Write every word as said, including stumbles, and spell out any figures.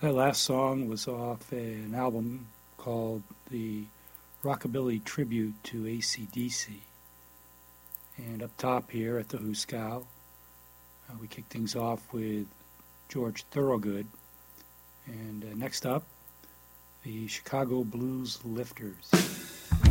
That last song was off an album called the Rockabilly Tribute to A C D C. And up top here at the Huskow, uh, we kick things off with George Thorogood. And uh, next up, the Chicago Blues Lifters.